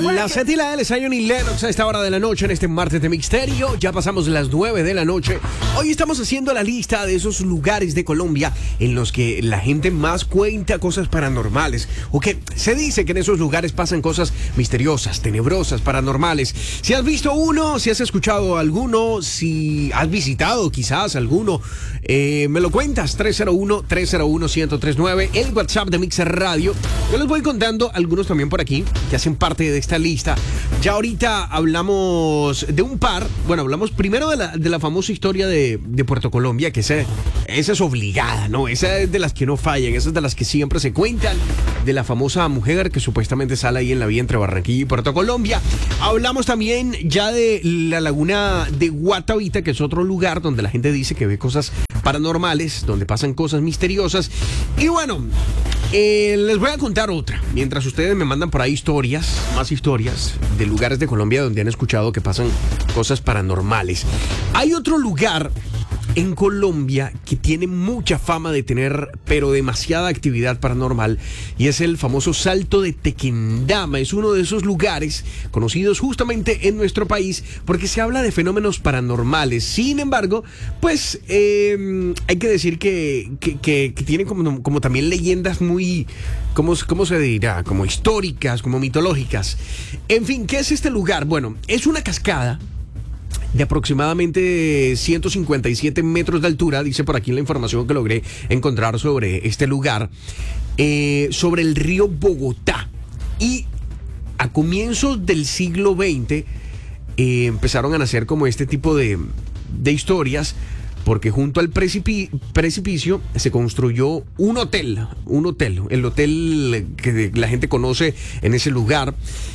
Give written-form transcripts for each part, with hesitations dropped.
La Z y la L, Zion y Lennox a esta hora de la noche en este martes de Mixterio. Ya pasamos las 9 de la noche. Hoy estamos haciendo la lista de esos lugares de Colombia en los que la gente más cuenta cosas paranormales. O que se dice que en esos lugares pasan cosas misteriosas, tenebrosas, paranormales. Si has visto uno, si has escuchado alguno, si has visitado quizás alguno, me lo cuentas. 301-301-1039, el WhatsApp de Mixer Radio. Yo les voy contando algunos también por aquí que hacen parte de esta lista. Ya ahorita hablamos de un par. Bueno, hablamos primero de la famosa historia de Puerto Colombia, que esa es obligada, ¿no? Esa es de las que no fallan, esa es de las que siempre se cuentan, de la famosa mujer que supuestamente sale ahí en la vía entre Barranquilla y Puerto Colombia. Hablamos también ya de la laguna de Guatavita, que es otro lugar donde la gente dice que ve cosas paranormales, donde pasan cosas misteriosas. Y bueno, les voy a contar otra, mientras ustedes me mandan por ahí más historias de lugares de Colombia donde han escuchado que pasan cosas paranormales. Hay otro lugar en Colombia que tiene mucha fama de tener, pero demasiada actividad paranormal, y es el famoso Salto de Tequendama. Es uno de esos lugares conocidos justamente en nuestro país porque se habla de fenómenos paranormales. Sin embargo, pues hay que decir que tiene como también leyendas muy, ¿cómo se dirá? Como históricas, como mitológicas. En fin, ¿qué es este lugar? Bueno, es una cascada de aproximadamente 157 metros de altura, dice por aquí la información que logré encontrar sobre este lugar, sobre el río Bogotá. Y a comienzos del siglo XX empezaron a nacer como este tipo de historias, porque junto al precipicio se construyó un hotel, el hotel que la gente conoce en ese lugar.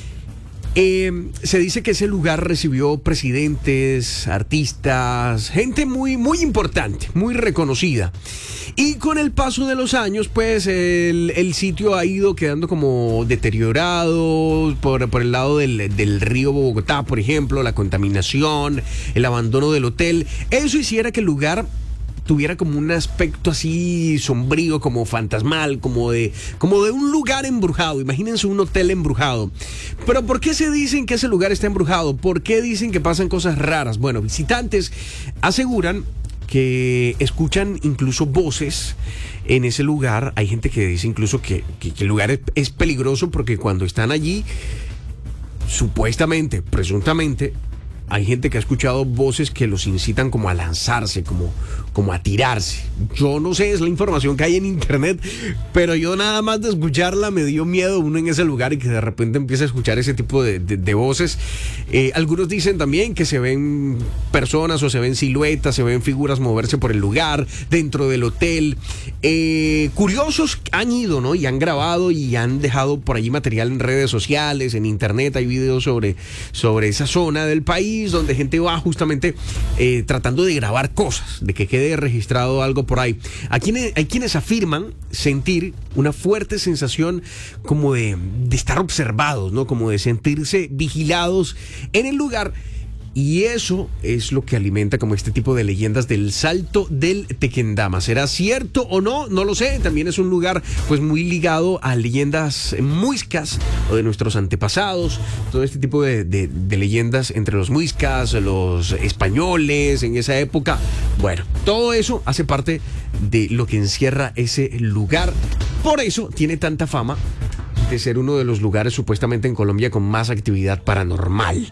Se dice que ese lugar recibió presidentes, artistas, gente muy, muy importante, muy reconocida. Y con el paso de los años, pues el sitio ha ido quedando como deteriorado por el lado del río Bogotá, por ejemplo, la contaminación, el abandono del hotel. Eso hiciera que el lugar tuviera como un aspecto así sombrío, como fantasmal, como de un lugar embrujado. Imagínense un hotel embrujado. Pero ¿por qué se dicen que ese lugar está embrujado? ¿Por qué dicen que pasan cosas raras? Bueno, visitantes aseguran que escuchan incluso voces en ese lugar. Hay gente que dice incluso que el lugar es peligroso porque cuando están allí, supuestamente, presuntamente, hay gente que ha escuchado voces que los incitan como a lanzarse, como a tirarse. Yo no sé, es la información que hay en internet, pero yo nada más de escucharla me dio miedo uno en ese lugar y que de repente empiece a escuchar ese tipo de voces. Algunos dicen también que se ven personas o se ven siluetas, se ven figuras moverse por el lugar, dentro del hotel. Curiosos han ido, ¿no? Y han grabado y han dejado por allí material en redes sociales, en internet. Hay videos sobre esa zona del país donde gente va justamente tratando de grabar cosas, de que quede registrado algo por ahí. Hay quienes afirman sentir una fuerte sensación como de estar observados, ¿no? Como de sentirse vigilados en el lugar. Y eso es lo que alimenta como este tipo de leyendas del Salto del Tequendama. ¿Será cierto o no? No lo sé. También es un lugar pues muy ligado a leyendas muiscas o de nuestros antepasados. Todo este tipo de leyendas entre los muiscas, los españoles en esa época. Bueno, todo eso hace parte de lo que encierra ese lugar. Por eso tiene tanta fama de ser uno de los lugares supuestamente en Colombia con más actividad paranormal.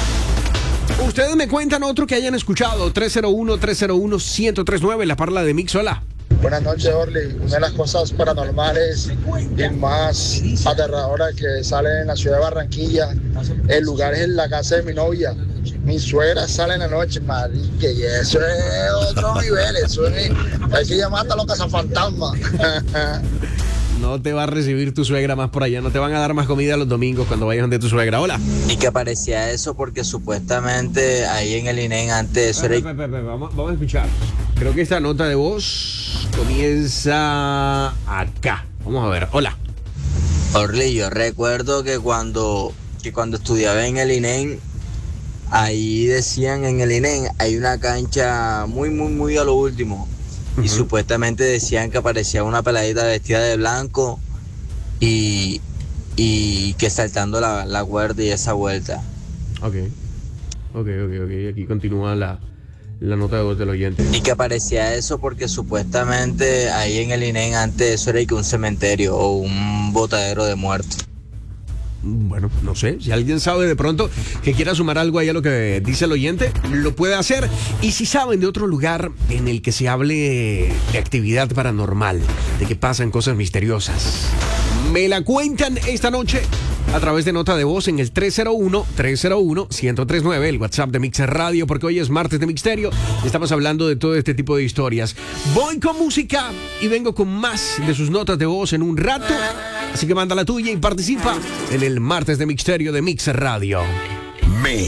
Ustedes me cuentan otro que hayan escuchado. 301-301-1039, la parla de Mix. Hola. Buenas noches, Orly. Una de las cosas paranormales y más aterradoras que sale en la ciudad de Barranquilla, el lugar es en la casa de mi novia. Mi suegra sale en la noche, marica, y eso es otro nivel. Eso es, hay que llamar hasta los cazafantasmas. No te va a recibir tu suegra más por allá, no te van a dar más comida los domingos cuando vayas donde tu suegra. Hola. Y que parecía eso porque supuestamente ahí en el INEN antes eso era... Vamos a escuchar. Creo que esta nota de voz comienza acá. Vamos a ver. Hola. Orly, yo recuerdo que cuando estudiaba en el INEN, ahí decían en el INEN hay una cancha muy, muy, muy a lo último. Y supuestamente decían que aparecía una peladita vestida de blanco y y que saltando la cuerda y esa vuelta. Ok. Aquí continúa la nota de voz del oyente. Y que aparecía eso porque supuestamente ahí en el INEN antes eso era que un cementerio o un botadero de muertos. Bueno, no sé, si alguien sabe de pronto que quiera sumar algo ahí a lo que dice el oyente, lo puede hacer. Y si saben de otro lugar en el que se hable de actividad paranormal, de que pasan cosas misteriosas, me la cuentan esta noche a través de nota de voz en el 301-1039, el WhatsApp de Mix Radio, porque hoy es martes de Mixterio y estamos hablando de todo este tipo de historias. Voy con música y vengo con más de sus notas de voz en un rato, así que manda la tuya y participa en el martes de Mixterio de Mix Radio. Mix.